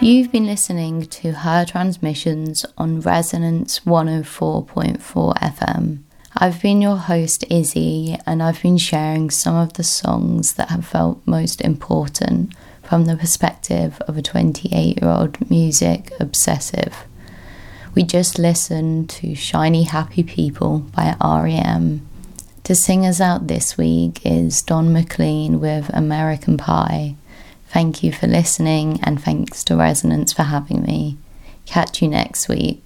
You've been listening to Her Transmissions on Resonance 104.4 FM. I've been your host, Izzy, and I've been sharing some of the songs that have felt most important from the perspective of a 28-year-old music obsessive. We just listened to Shiny Happy People by R.E.M. To sing us out this week is Don McLean with American Pie. Thank you for listening, and thanks to Resonance for having me. Catch you next week.